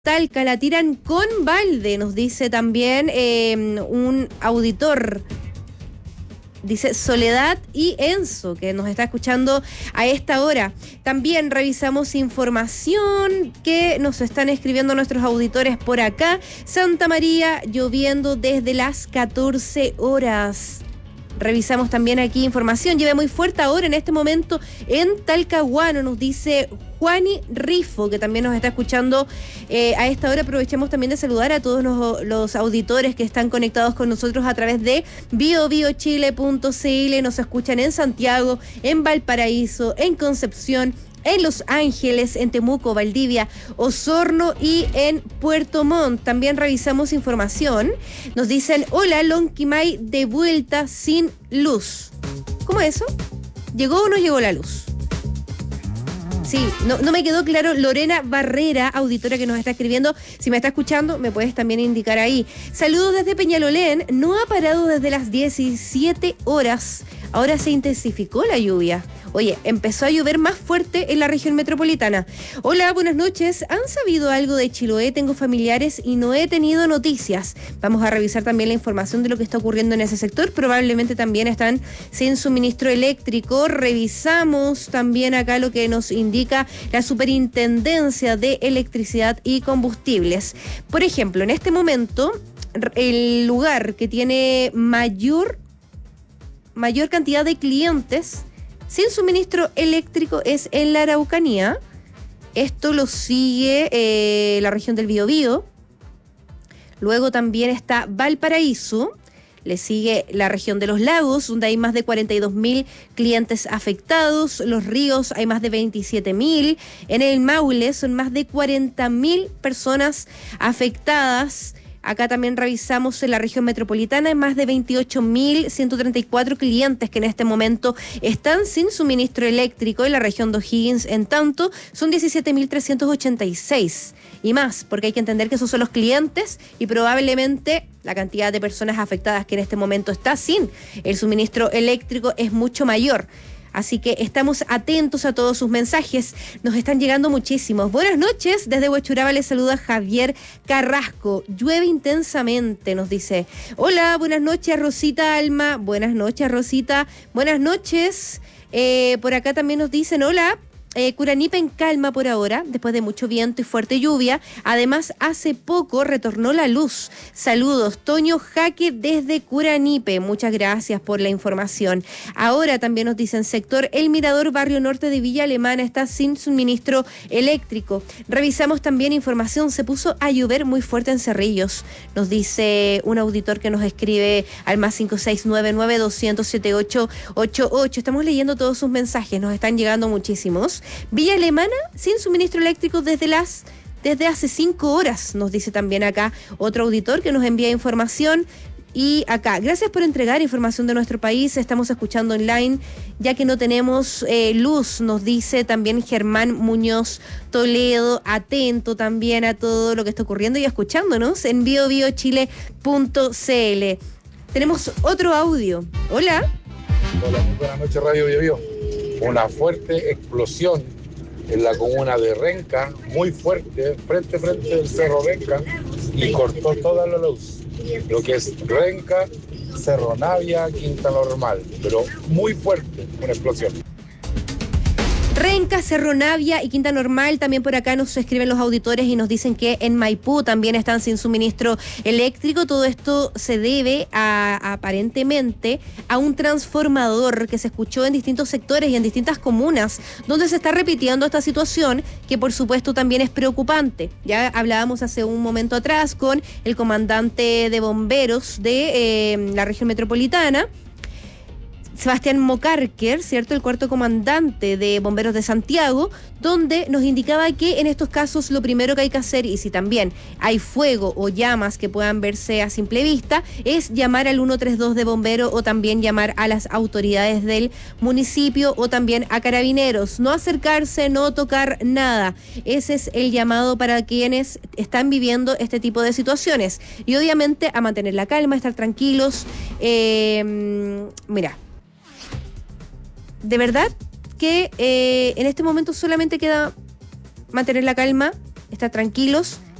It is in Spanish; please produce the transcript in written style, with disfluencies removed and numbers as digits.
Talca la tiran con balde, nos dice también un auditor. Dice Soledad y Enzo, que nos está escuchando a esta hora. También revisamos información que nos están escribiendo nuestros auditores por acá. Santa María lloviendo desde las 14 horas. Revisamos también aquí información. Llueve muy fuerte ahora en este momento en Talcahuano, nos dice Juani Rifo, que también nos está escuchando a esta hora. Aprovechamos también de saludar a todos los auditores que están conectados con nosotros a través de biobiochile.cl. Nos escuchan en Santiago, en Valparaíso, en Concepción, en Los Ángeles, en Temuco, Valdivia, Osorno y en Puerto Montt. También revisamos información. Nos dicen, hola, Lonquimay de vuelta sin luz. ¿Cómo es eso? ¿Llegó o no llegó la luz? Sí, no me quedó claro. Lorena Barrera, auditora que nos está escribiendo, si me está escuchando, me puedes también indicar ahí. Saludos desde Peñalolén. No ha parado desde las 17 horas. Ahora se intensificó la lluvia. Oye, empezó a llover más fuerte en la región metropolitana. Hola, buenas noches. ¿Han sabido algo de Chiloé? Tengo familiares y no he tenido noticias. Vamos a revisar también la información de lo que está ocurriendo en ese sector. Probablemente también están sin suministro eléctrico. Revisamos también acá lo que nos indica la Superintendencia de Electricidad y Combustibles. Por ejemplo, en este momento, el lugar que tiene mayor cantidad de clientes sin suministro eléctrico es en la Araucanía. Esto lo sigue la región del Biobío. Luego también está Valparaíso. Le sigue la región de los lagos, donde hay más de 42.000 clientes afectados. Los Ríos hay más de 27.000. En el Maule son más de 40.000 personas afectadas. Acá también revisamos en la región metropolitana, hay más de 28.134 clientes que en este momento están sin suministro eléctrico. En la región de O'Higgins, en tanto, son 17.386 y más, porque hay que entender que esos son los clientes y probablemente la cantidad de personas afectadas que en este momento está sin el suministro eléctrico es mucho mayor. Así que estamos atentos a todos sus mensajes. Nos están llegando muchísimos. Buenas noches. Desde Huachuraba les saluda Javier Carrasco. Llueve intensamente, nos dice. Hola, buenas noches, Rosita Alma. Buenas noches, Rosita. Buenas noches. Por acá también nos dicen, hola. Curanipe en calma por ahora, después de mucho viento y fuerte lluvia. Además, hace poco retornó la luz. Saludos, Toño Jaque desde Curanipe. Muchas gracias por la información. Ahora también nos dicen, sector El Mirador, barrio norte de Villa Alemana, está sin suministro eléctrico. Revisamos también información, se puso a llover muy fuerte en Cerrillos. Nos dice un auditor que nos escribe al más 5699-200-7888. Estamos leyendo todos sus mensajes, nos están llegando muchísimos. Villa Alemana sin suministro eléctrico desde hace 5 horas, nos dice también acá otro auditor que nos envía información. Y acá, gracias por entregar información de nuestro país, estamos escuchando online ya que no tenemos luz, nos dice también Germán Muñoz Toledo, atento también a todo lo que está ocurriendo y escuchándonos en biobiochile.cl. Tenemos otro audio. Hola. Hola, muy buenas noches, Radio Biobío. Una fuerte explosión en la comuna de Renca, muy fuerte, frente del Cerro Renca, y cortó toda la luz. Lo que es Renca, Cerro Navia, Quinta Normal, pero muy fuerte, una explosión. Renca, Cerro Navia y Quinta Normal. También por acá nos escriben los auditores y nos dicen que en Maipú también están sin suministro eléctrico. Todo esto se debe aparentemente a un transformador que se escuchó en distintos sectores y en distintas comunas, donde se está repitiendo esta situación que por supuesto también es preocupante. Ya hablábamos hace un momento atrás con el comandante de bomberos de la región metropolitana, Sebastián Mocarker, ¿cierto? El cuarto comandante de Bomberos de Santiago, donde nos indicaba que en estos casos lo primero que hay que hacer, y si también hay fuego o llamas que puedan verse a simple vista, es llamar al 132 de bombero o también llamar a las autoridades del municipio o también a carabineros. No acercarse, no tocar nada. Ese es el llamado para quienes están viviendo este tipo de situaciones. Y obviamente a mantener la calma, estar tranquilos. Mira, de verdad que en este momento solamente queda mantener la calma, estar tranquilos